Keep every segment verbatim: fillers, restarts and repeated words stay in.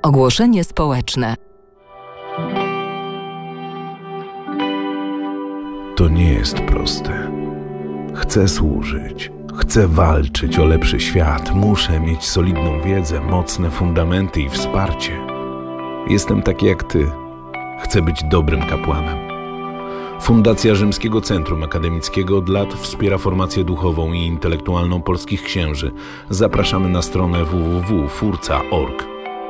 Ogłoszenie społeczne. To nie jest proste. Chcę służyć, chcę walczyć o lepszy świat, muszę mieć solidną wiedzę, mocne fundamenty i wsparcie. Jestem taki jak ty. Chcę być dobrym kapłanem. Fundacja Rzymskiego Centrum Akademickiego od lat wspiera formację duchową i intelektualną polskich księży. Zapraszamy na stronę w w w kropka furca kropka org.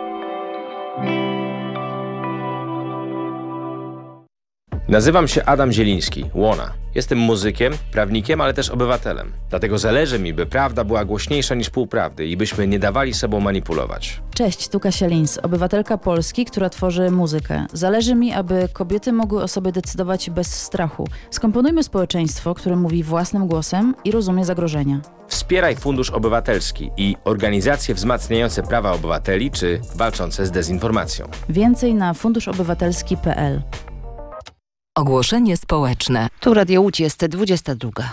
Nazywam się Adam Zieliński, Łona. Jestem muzykiem, prawnikiem, ale też obywatelem. Dlatego zależy mi, by prawda była głośniejsza niż półprawdy i byśmy nie dawali sobą manipulować. Cześć, tu Kasia Lins, obywatelka Polski, która tworzy muzykę. Zależy mi, aby kobiety mogły o sobie decydować bez strachu. Skomponujmy społeczeństwo, które mówi własnym głosem i rozumie zagrożenia. Wspieraj Fundusz Obywatelski i organizacje wzmacniające prawa obywateli czy walczące z dezinformacją. Więcej na funduszobywatelski kropka p l. Ogłoszenie społeczne. Tu Radio Łódź, jest dwudziesta druga.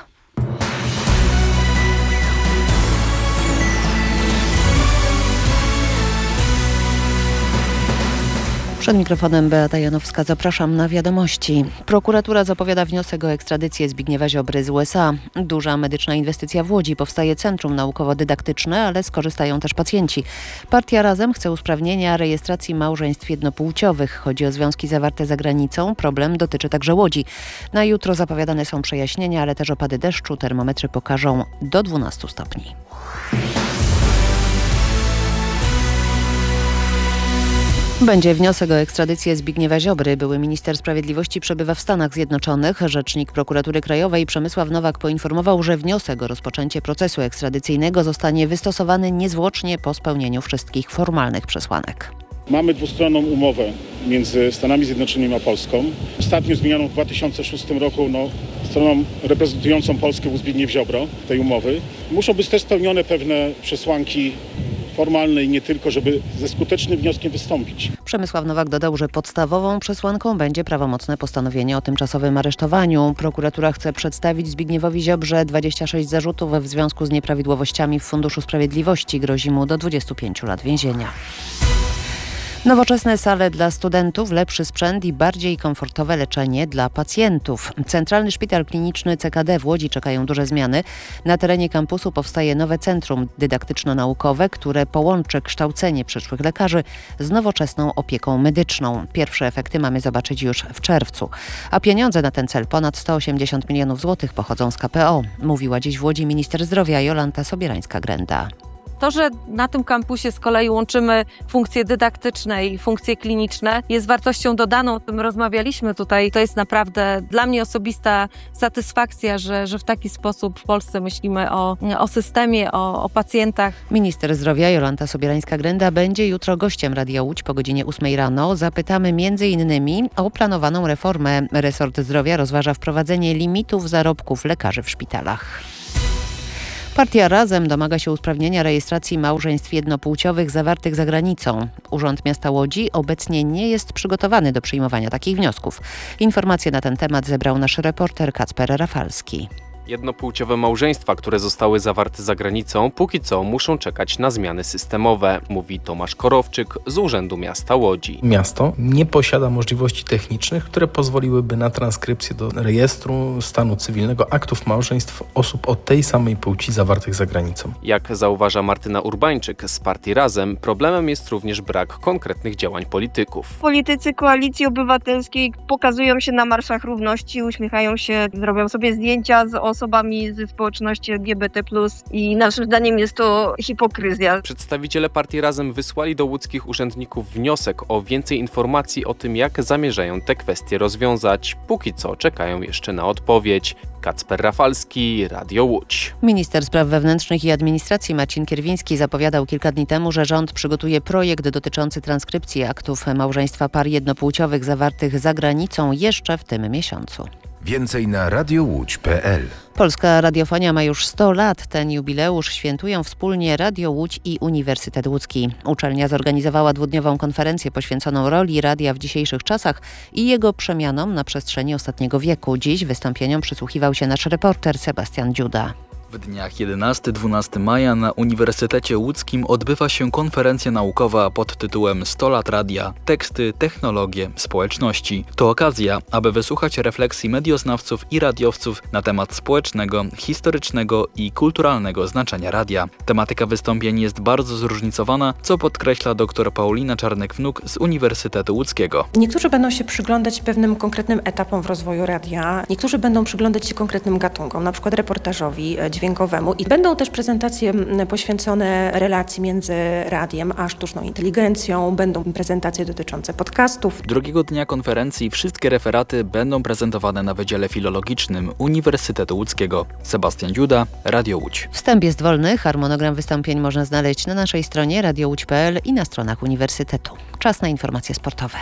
Przed mikrofonem Beata Janowska, zapraszam na wiadomości. Prokuratura zapowiada wniosek o ekstradycję Zbigniewa Ziobry z U S A. Duża medyczna inwestycja w Łodzi. Powstaje centrum naukowo-dydaktyczne, ale skorzystają też pacjenci. Partia Razem chce usprawnienia rejestracji małżeństw jednopłciowych. Chodzi o związki zawarte za granicą. Problem dotyczy także Łodzi. Na jutro zapowiadane są przejaśnienia, ale też opady deszczu. Termometry pokażą do dwunastu stopni. Będzie wniosek o ekstradycję Zbigniewa Ziobry. Były minister sprawiedliwości przebywa w Stanach Zjednoczonych. Rzecznik Prokuratury Krajowej Przemysław Nowak poinformował, że wniosek o rozpoczęcie procesu ekstradycyjnego zostanie wystosowany niezwłocznie po spełnieniu wszystkich formalnych przesłanek. Mamy dwustronną umowę między Stanami Zjednoczonymi a Polską. Ostatnio zmienioną w dwa tysiące szóstym roku no, stroną reprezentującą Polskę był Zbigniew Ziobro tej umowy. Muszą być też spełnione pewne przesłanki formalne i nie tylko, żeby ze skutecznym wnioskiem wystąpić. Przemysław Nowak dodał, że podstawową przesłanką będzie prawomocne postanowienie o tymczasowym aresztowaniu. Prokuratura chce przedstawić Zbigniewowi Ziobrze dwadzieścia sześć zarzutów w związku z nieprawidłowościami w Funduszu Sprawiedliwości. Grozi mu do dwudziestu pięciu lat więzienia. Nowoczesne sale dla studentów, lepszy sprzęt i bardziej komfortowe leczenie dla pacjentów. Centralny Szpital Kliniczny C K D w Łodzi czekają duże zmiany. Na terenie kampusu powstaje nowe centrum dydaktyczno-naukowe, które połączy kształcenie przyszłych lekarzy z nowoczesną opieką medyczną. Pierwsze efekty mamy zobaczyć już w czerwcu. A pieniądze na ten cel, ponad sto osiemdziesiąt milionów złotych, pochodzą z K P O. Mówiła dziś w Łodzi minister zdrowia Jolanta Sobierańska-Grenda. To, że na tym kampusie z kolei łączymy funkcje dydaktyczne i funkcje kliniczne, jest wartością dodaną. O tym rozmawialiśmy tutaj. To jest naprawdę dla mnie osobista satysfakcja, że, że w taki sposób w Polsce myślimy o, o systemie, o, o pacjentach. Minister zdrowia Jolanta Sobierańska-Grenda będzie jutro gościem Radia Łódź po godzinie ósmej rano. Zapytamy między innymi o planowaną reformę. Resort zdrowia rozważa wprowadzenie limitów zarobków lekarzy w szpitalach. Partia Razem domaga się usprawnienia rejestracji małżeństw jednopłciowych zawartych za granicą. Urząd Miasta Łodzi obecnie nie jest przygotowany do przyjmowania takich wniosków. Informacje na ten temat zebrał nasz reporter Kacper Rafalski. Jednopłciowe małżeństwa, które zostały zawarte za granicą, póki co muszą czekać na zmiany systemowe, mówi Tomasz Korowczyk z Urzędu Miasta Łodzi. Miasto nie posiada możliwości technicznych, które pozwoliłyby na transkrypcję do rejestru stanu cywilnego aktów małżeństw osób o tej samej płci zawartych za granicą. Jak zauważa Martyna Urbańczyk z Partii Razem, problemem jest również brak konkretnych działań polityków. Politycy Koalicji Obywatelskiej pokazują się na marszach równości, uśmiechają się, robią sobie zdjęcia z osobami ze społeczności L G B T plus i naszym zdaniem jest to hipokryzja. Przedstawiciele Partii Razem wysłali do łódzkich urzędników wniosek o więcej informacji o tym, jak zamierzają te kwestie rozwiązać. Póki co czekają jeszcze na odpowiedź. Kacper Rafalski, Radio Łódź. Minister Spraw Wewnętrznych i Administracji Marcin Kierwiński zapowiadał kilka dni temu, że rząd przygotuje projekt dotyczący transkrypcji aktów małżeństwa par jednopłciowych zawartych za granicą jeszcze w tym miesiącu. Więcej na radiołódź kropka p l. Polska radiofonia ma już sto lat. Ten jubileusz świętują wspólnie Radio Łódź i Uniwersytet Łódzki. Uczelnia zorganizowała dwudniową konferencję poświęconą roli radia w dzisiejszych czasach i jego przemianom na przestrzeni ostatniego wieku. Dziś wystąpieniom przysłuchiwał się nasz reporter Sebastian Dziuda. W dniach jedenastego do dwunastego maja na Uniwersytecie Łódzkim odbywa się konferencja naukowa pod tytułem sto lat radia – teksty, technologie, społeczności. To okazja, aby wysłuchać refleksji medioznawców i radiowców na temat społecznego, historycznego i kulturalnego znaczenia radia. Tematyka wystąpień jest bardzo zróżnicowana, co podkreśla dr Paulina Czarnek-Wnuk z Uniwersytetu Łódzkiego. Niektórzy będą się przyglądać pewnym konkretnym etapom w rozwoju radia, niektórzy będą przyglądać się konkretnym gatunkom, na przykład reportażowi dźwiękowemu. I będą też prezentacje poświęcone relacji między radiem a sztuczną inteligencją, będą prezentacje dotyczące podcastów. Drugiego dnia konferencji wszystkie referaty będą prezentowane na Wydziale Filologicznym Uniwersytetu Łódzkiego. Sebastian Dziuda, Radio Łódź. Wstęp jest wolny, harmonogram wystąpień można znaleźć na naszej stronie radio łódź kropka p l i na stronach Uniwersytetu. Czas na informacje sportowe.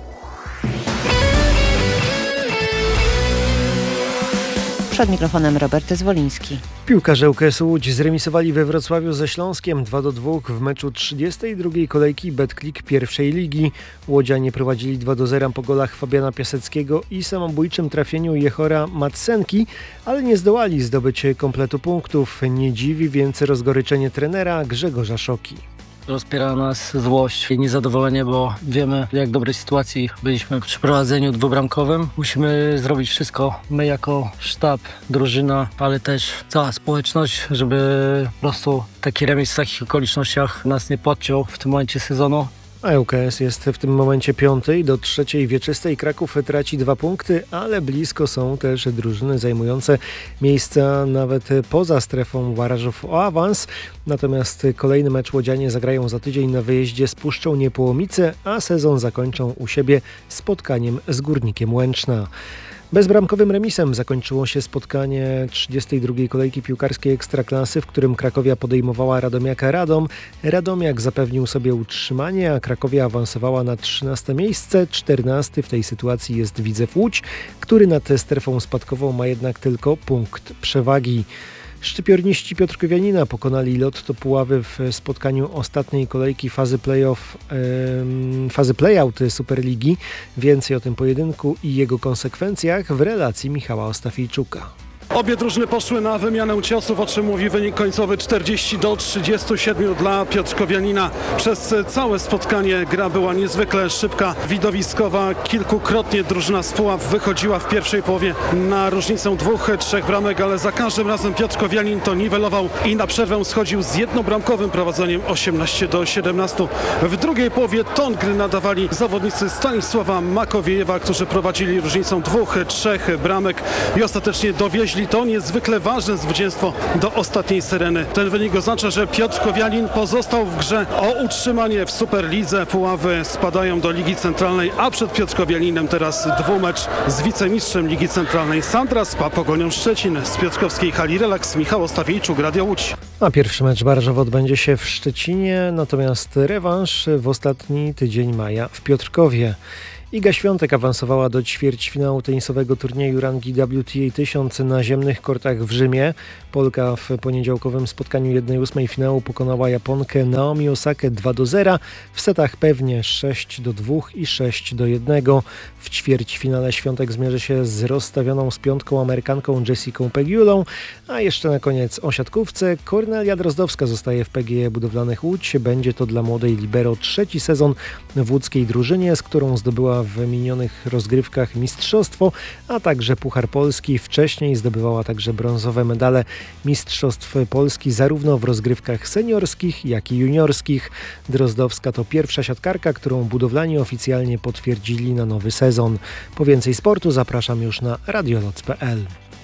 Przed mikrofonem Robert Zwoliński. Piłkarze U K S Łódź zremisowali we Wrocławiu ze Śląskiem dwa do dwóch w meczu trzydziestej drugiej kolejki Betclic pierwszej ligi. Łodzianie prowadzili dwa do zera po golach Fabiana Piaseckiego i samobójczym trafieniu Jehora Matsenki, ale nie zdołali zdobyć kompletu punktów. Nie dziwi więc rozgoryczenie trenera Grzegorza Szoki. Rozpiera nas złość i niezadowolenie, bo wiemy, w jak dobrej sytuacji byliśmy przy prowadzeniu dwubramkowym. Musimy zrobić wszystko, my jako sztab, drużyna, ale też cała społeczność, żeby po prostu taki remis w takich okolicznościach nas nie podciął w tym momencie sezonu. A U K S jest w tym momencie piąty i do trzeciej wieczystej Kraków traci dwa punkty, ale blisko są też drużyny zajmujące miejsca nawet poza strefą barażów o awans. Natomiast kolejny mecz łodzianie zagrają za tydzień na wyjeździe z Puszczą Niepołomice, a sezon zakończą u siebie spotkaniem z Górnikiem Łęczna. Bezbramkowym remisem zakończyło się spotkanie trzydziestej drugiej kolejki piłkarskiej Ekstraklasy, w którym Krakowia podejmowała Radomiaka Radom. Radomiak zapewnił sobie utrzymanie, a Krakowia awansowała na trzynaste miejsce. czternasty w tej sytuacji jest Widzew Łódź, który nad strefą spadkową ma jednak tylko punkt przewagi. Szczypiorniści Piotrkowianina pokonali Lotto Puławy w spotkaniu ostatniej kolejki fazy playoff, yy, fazy playout Superligi. Więcej o tym pojedynku i jego konsekwencjach w relacji Michała Ostafijczuka. Obie drużyny poszły na wymianę ciosów, o czym mówi wynik końcowy czterdzieści do trzydziestu siedmiu dla Piotrkowianina. Przez całe spotkanie gra była niezwykle szybka, widowiskowa. Kilkukrotnie drużyna z Puław wychodziła w pierwszej połowie na różnicę dwóch, trzech bramek, ale za każdym razem Piotrkowianin to niwelował i na przerwę schodził z jednobramkowym prowadzeniem osiemnaście do siedemnastu. W drugiej połowie ton gry nadawali zawodnicy Stanisława Makowiejewa, którzy prowadzili różnicą dwóch, trzech bramek i ostatecznie dowieźli to niezwykle ważne zwycięstwo do ostatniej syreny. Ten wynik oznacza, że Piotrkowianin pozostał w grze o utrzymanie w Superlidze. Puławy spadają do Ligi Centralnej, a przed Piotrkowianinem teraz dwumecz z wicemistrzem Ligi Centralnej Sandra z Pogonią Szczecin. Z piotrkowskiej hali Relaks Michał Ostafijczuk, Radio Łódź. A pierwszy mecz barażowy odbędzie się w Szczecinie, natomiast rewanż w ostatni tydzień maja w Piotrkowie. Iga Świątek awansowała do ćwierćfinału tenisowego turnieju rangi W T A tysiąc na ziemnych kortach w Rzymie. Polka w poniedziałkowym spotkaniu jednej ósmej finału pokonała Japonkę Naomi Osakę dwa do zera, w setach pewnie sześć do dwóch i sześć do jednego. W ćwierćfinale Świątek zmierzy się z rozstawioną z piątką Amerykanką Jessicą Pegiulą, a jeszcze na koniec o siatkówce. Kornelia Drozdowska zostaje w P G E Budowlanych Łódź. Będzie to dla młodej libero trzeci sezon w łódzkiej drużynie, z którą zdobyła w minionych rozgrywkach mistrzostwo, a także Puchar Polski. Wcześniej zdobywała także brązowe medale Mistrzostw Polski zarówno w rozgrywkach seniorskich, jak i juniorskich. Drozdowska to pierwsza siatkarka, którą budowlani oficjalnie potwierdzili na nowy sezon. Po więcej sportu zapraszam już na radioloc kropka p l.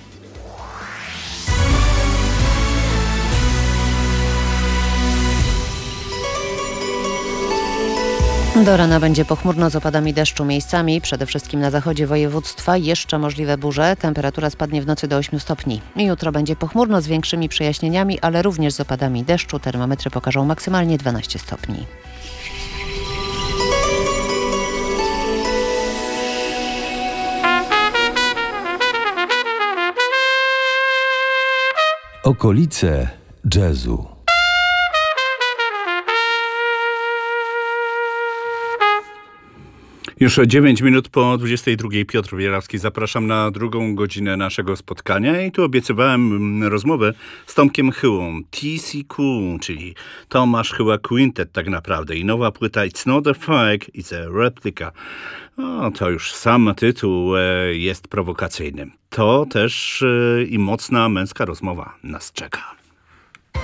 Do rana będzie pochmurno z opadami deszczu miejscami, przede wszystkim na zachodzie województwa, jeszcze możliwe burze. Temperatura spadnie w nocy do ośmiu stopni. Jutro będzie pochmurno z większymi przejaśnieniami, ale również z opadami deszczu. Termometry pokażą maksymalnie dwanaście stopni. Okolice jazzu. Już dziewięć minut po dwudziestej drugiej. Piotr Bierawski. Zapraszam na drugą godzinę naszego spotkania i tu obiecywałem rozmowę z Tomkiem Chyłą. T C Q, czyli Tomasz Chyła Quintet tak naprawdę. I nowa płyta It's Not a Fake, It's a Replica. O, to już sam tytuł e, jest prowokacyjny. To też e, i mocna męska rozmowa nas czeka.